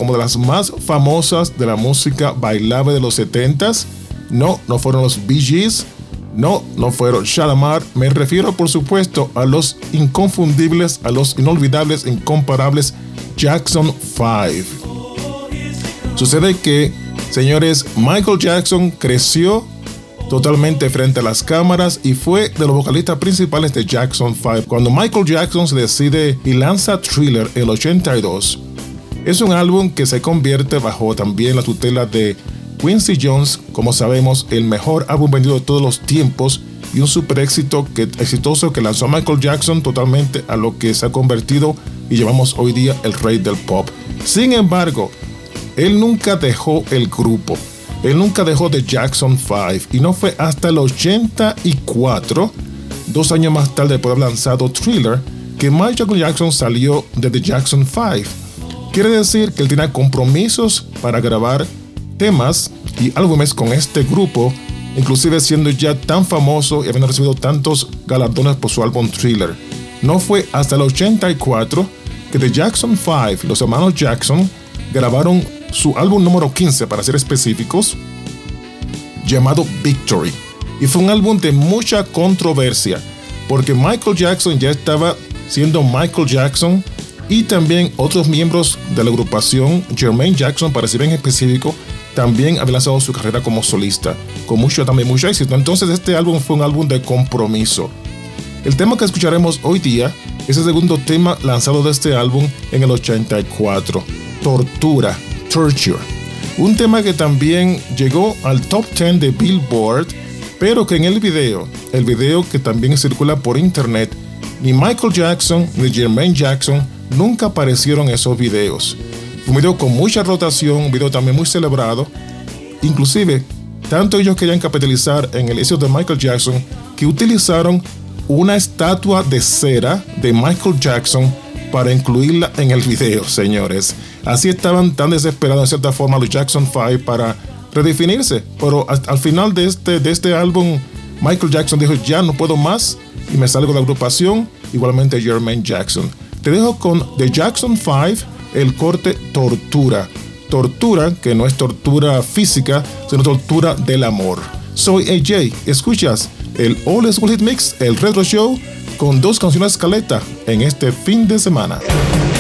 como de las más famosas de la música bailable de los 70s. No fueron los Bee Gees. No fueron Shalamar. Me refiero, por supuesto, a los inconfundibles, a los inolvidables, incomparables Jackson 5. Sucede que, señores, Michael Jackson creció totalmente frente a las cámaras y fue de los vocalistas principales de Jackson 5. Cuando Michael Jackson se decide y lanza Thriller en el 82, es un álbum que se convierte bajo también la tutela de Quincy Jones, como sabemos, el mejor álbum vendido de todos los tiempos y un super éxito exitoso que lanzó Michael Jackson totalmente a lo que se ha convertido y llamamos hoy día el rey del pop. Sin embargo, él nunca dejó el grupo. Él nunca dejó de Jackson 5 y no fue hasta el 84, 2 años más tarde de haber lanzado Thriller, que Michael Jackson salió de The Jackson 5. Quiere decir que él tenía compromisos para grabar temas y álbumes con este grupo, inclusive siendo ya tan famoso y habiendo recibido tantos galardones por su álbum Thriller. No fue hasta el 84 que The Jackson 5, los hermanos Jackson, grabaron su álbum número 15, para ser específicos, llamado Victory. Y fue un álbum de mucha controversia, porque Michael Jackson ya estaba siendo Michael Jackson y también otros miembros de la agrupación, Jermaine Jackson, para ser bien específico, también había lanzado su carrera como solista, con mucho éxito. Entonces este álbum fue un álbum de compromiso. El tema que escucharemos hoy día es el segundo tema lanzado de este álbum en el 84, Tortura. Un tema que también llegó al top 10 de Billboard, pero que en el video que también circula por internet, ni Michael Jackson ni Jermaine Jackson nunca aparecieron en esos videos. Un video con mucha rotación, un video también muy celebrado. Inclusive, tanto ellos querían capitalizar en el éxito de Michael Jackson que utilizaron una estatua de cera de Michael Jackson para incluirla en el video, señores. Así estaban tan desesperados en cierta forma los Jackson 5 para redefinirse. Pero al final de este álbum, Michael Jackson dijo: ya no puedo más y me salgo de la agrupación. Igualmente Jermaine Jackson. Te dejo con The Jackson 5, el corte Tortura. Tortura que no es tortura física, sino tortura del amor. Soy AJ, escuchas el All School Hit Mix, el Retro Show, con 2 canciones caleta en este fin de semana.